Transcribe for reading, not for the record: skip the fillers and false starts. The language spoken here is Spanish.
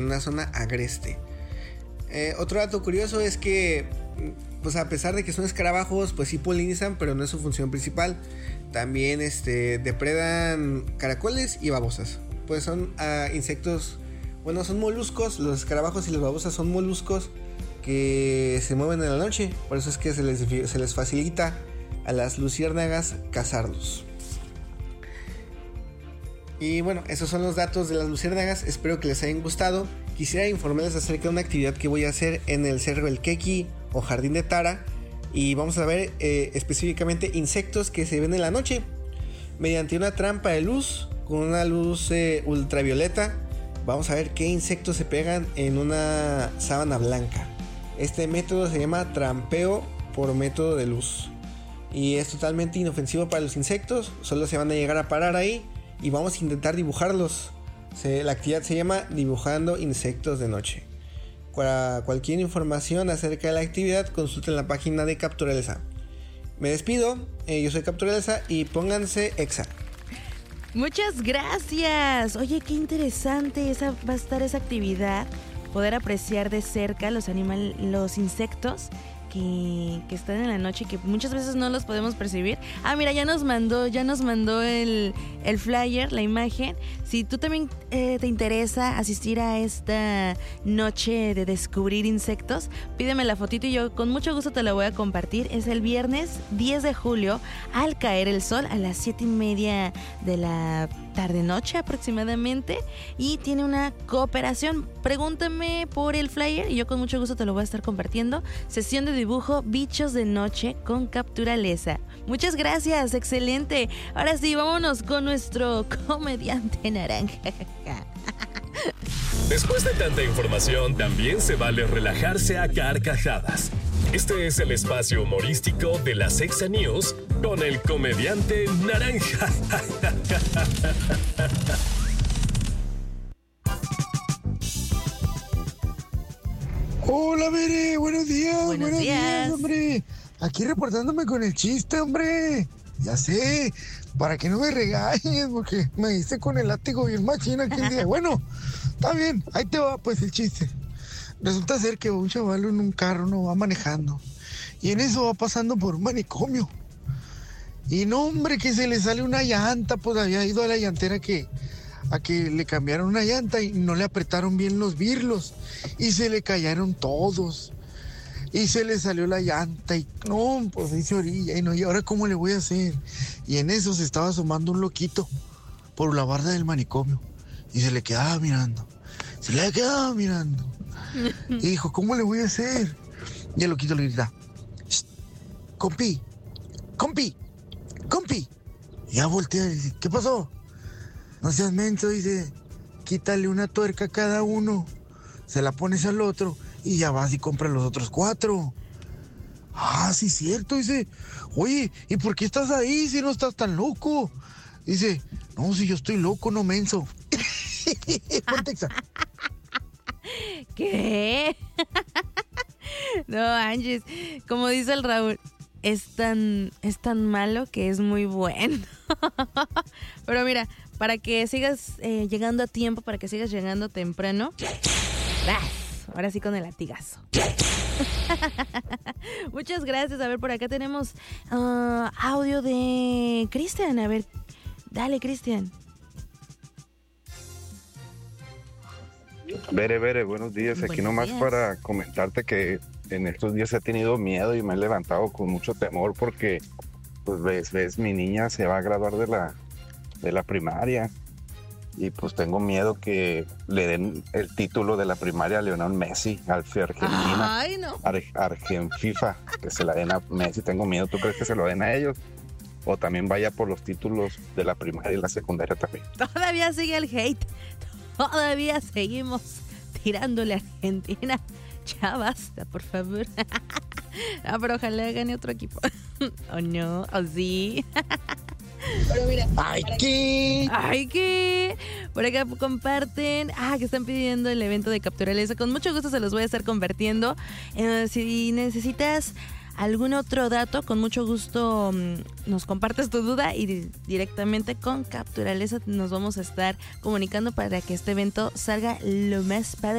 en una zona agreste. Otro dato curioso es que, pues a pesar de que son escarabajos, pues sí polinizan, pero no es su función principal. También depredan caracoles y babosas. Pues son insectos, bueno, son moluscos. Los escarabajos y las babosas son moluscos que se mueven en la noche. Por eso es que se les facilita a las luciérnagas cazarlos. Y bueno, esos son los datos de las luciérnagas. Espero que les hayan gustado. Quisiera informarles acerca de una actividad que voy a hacer en el Cerro El Quequi o Jardín de Tara. Y vamos a ver específicamente insectos que se ven en la noche mediante una trampa de luz con una luz ultravioleta. Vamos a ver qué insectos se pegan en una sábana blanca. Este método se llama trampeo por método de luz y es totalmente inofensivo para los insectos. Solo se van a llegar a parar ahí y vamos a intentar dibujarlos. La actividad se llama Dibujando Insectos de Noche. Para cualquier información acerca de la actividad, consulten la página de Capturaleza. Me despido, yo soy Capturaleza y pónganse exa. Muchas gracias. Oye, qué interesante va a estar esa actividad. Poder apreciar de cerca los insectos que están en la noche y que muchas veces no los podemos percibir. Ah, mira, ya nos mandó el flyer, la imagen. Si tú también te interesa asistir a esta noche de descubrir insectos, pídeme la fotito y yo con mucho gusto te la voy a compartir. Es el viernes 10 de julio al caer el sol a las 7:30 de la tarde-noche aproximadamente, y tiene una cooperación. Pregúntame por el flyer y yo con mucho gusto te lo voy a estar compartiendo. Sesión de dibujo Bichos de Noche con Capturaleza. Muchas gracias, excelente. Ahora sí, vámonos con nuestro comediante naranja. Después de tanta información, también se vale relajarse a carcajadas. Este es el espacio humorístico de las Exa News con el comediante naranja. Hola, Bere, buenos días. Buenos días, hombre. Aquí reportándome con el chiste, hombre. Ya sé, para que no me regañes, porque me diste con el látigo bien machín aquel día. Bueno, está bien, ahí te va pues el chiste. Resulta ser que un chaval en un carro no va manejando y en eso va pasando por un manicomio. Y no, hombre, que se le sale una llanta, pues había ido a la llantera a que le cambiaron una llanta y no le apretaron bien los birlos y se le cayeron todos. Y se le salió la llanta y no, pues hice orilla y no, ¿y ahora cómo le voy a hacer? Y en eso se estaba asomando un loquito por la barda del manicomio y se le quedaba mirando. Y dijo, ¿cómo le voy a hacer? Y el loquito le grita, compi. Y ya voltea y dice, ¿qué pasó? No seas menso, dice, quítale una tuerca a cada uno, se la pones al otro y ya vas y compras los otros 4. Ah, sí, cierto, dice, oye, ¿y por qué estás ahí si no estás tan loco? Dice, no, si yo estoy loco, no menso. Pontexa. ¿Qué? No, Angie, como dice el Raúl, es tan malo que es muy bueno. Pero mira, para que sigas llegando a tiempo, para que sigas llegando temprano, ahora sí con el latigazo. Muchas gracias. A ver, por acá tenemos audio de Cristian. A ver, dale, Cristian. Bere, buenos días. Aquí nomás para comentarte que en estos días he tenido miedo y me he levantado con mucho temor porque, pues ves, mi niña se va a graduar de la primaria y pues tengo miedo que le den el título de la primaria a Lionel Messi, al Argentina. Ay, no. FIFA, que se la den a Messi. Tengo miedo. ¿Tú crees que se lo den a ellos? O también vaya por los títulos de la primaria y la secundaria también. Todavía sigue el hate. Todavía seguimos tirándole a Argentina. Ya basta, por favor. Pero ojalá gane otro equipo. ¿O no? ¿O sí? Pero mira. ¡Ay, qué! Por acá comparten. Que están pidiendo el evento de Capturaleza. Con mucho gusto se los voy a estar compartiendo. Si necesitas algún otro dato, con mucho gusto nos compartes tu duda y directamente con Capturaleza nos vamos a estar comunicando para que este evento salga lo más padre